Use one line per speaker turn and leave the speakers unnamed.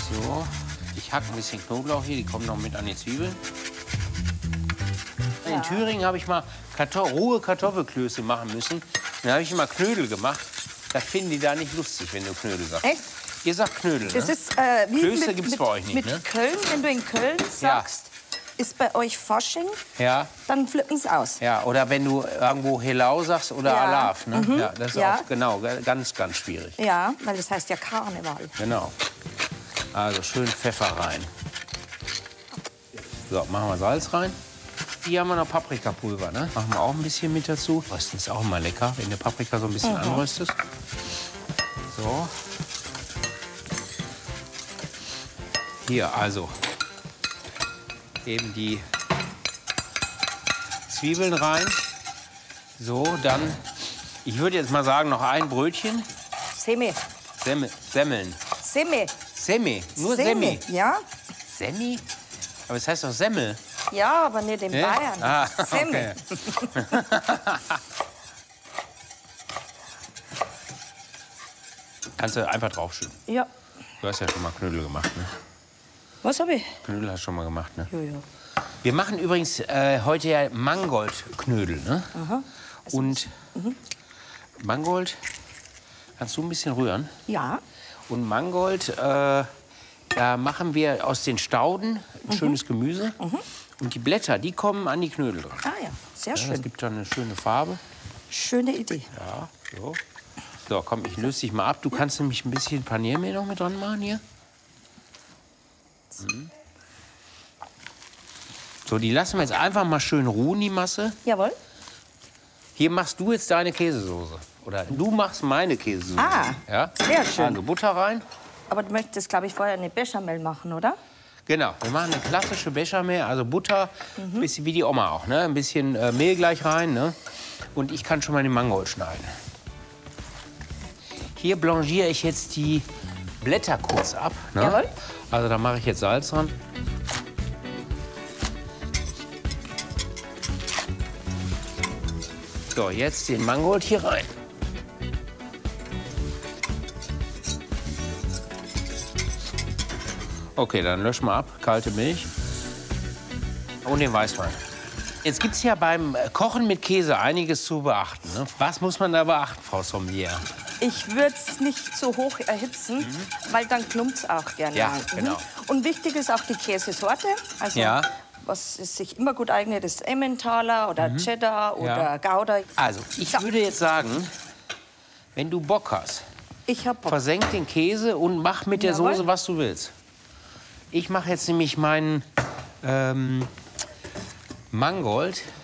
So, ich hacke ein bisschen Knoblauch hier, die kommen noch mit an die Zwiebeln. In Thüringen habe ich mal rohe Kartoffelklöße machen müssen. Dann habe ich immer Knödel gemacht. Das finden die da nicht lustig, wenn du Knödel sagst.
Echt?
Ihr sagt Knödel,
Das
ne?
ist wie
Klöße gibt's bei euch nicht,
mit
ne?
Köln, wenn du in Köln sagst, ist bei euch Fasching,
Ja,
dann flippen sie aus.
ja. Oder wenn du irgendwo Helau sagst oder
Ja.
Alaf, ne? Ja, das ist
Ja.
auch genau ganz, ganz schwierig.
Ja, weil das heißt ja Karneval.
Genau. Also schön Pfeffer rein. So, machen wir Salz rein. Hier haben wir noch Paprikapulver, ne? Machen wir auch ein bisschen mit dazu. Rösten ist auch immer lecker, wenn du Paprika so ein bisschen anröstest. So. Hier, also eben die Zwiebeln rein. So, dann, ich würde jetzt mal sagen, noch ein Brötchen.
Semi.
Semmeln.
Semi.
Semi, nur Semi.
Ja?
Semi? Aber es heißt doch Semmel.
Ja, aber nicht in Bayern.
Ah,
Semi.
okay. Kannst du einfach draufschütten.
Ja.
Du hast ja schon mal Knödel gemacht, ne?
Was habe ich?
Knödel hast du schon mal gemacht, ne?
Jo.
Wir machen übrigens heute ja Mangold-Knödel, ne?
Aha.
Und Mangold, kannst du ein bisschen rühren?
Ja.
Und Mangold, da machen wir aus den Stauden ein schönes Gemüse. Und die Blätter, die kommen an die Knödel dran.
Ah ja, sehr
Ja, das
schön.
gibt dann eine schöne Farbe.
Schöne Idee.
Ja, so. So, komm, ich löse dich mal ab. Du kannst nämlich ein bisschen Paniermehl noch mit dran machen hier. So, die lassen wir jetzt einfach mal schön ruhen, die Masse.
Jawohl.
Hier machst du jetzt deine Käsesoße. Oder du machst meine Käsesoße.
Ah,
ja?
sehr schön.
Also Butter rein.
Aber du möchtest, glaube ich, vorher eine Bechamel machen, oder?
Genau, wir machen eine klassische Bechamel, also Butter, ein bisschen wie die Oma auch, ne? Ein bisschen Mehl gleich rein, ne? Und ich kann schon mal den Mangold schneiden. Hier blanchiere ich jetzt die Blätter kurz ab. Ne?
Jawohl.
Also da mache ich jetzt Salz dran. So, jetzt den Mangold hier rein. Okay, dann löschen wir ab. Kalte Milch. Und den Weißwein. Jetzt gibt es ja beim Kochen mit Käse einiges zu beachten. Ne? Was muss man da beachten, Frau Sommelier?
Ich würde es nicht so hoch erhitzen, weil dann klumpt es auch gerne
Ja,
mal.
genau.
Und wichtig ist auch die Käsesorte. Also
Ja.
was es sich immer gut eignet, ist Emmentaler oder Cheddar oder Gouda.
Also, ich
Ja.
würde jetzt sagen, wenn du Bock hast,
Ich hab Bock.
versenk den Käse und mach mit der
Jawohl.
Soße, was du willst. Ich mache jetzt nämlich meinen Mangold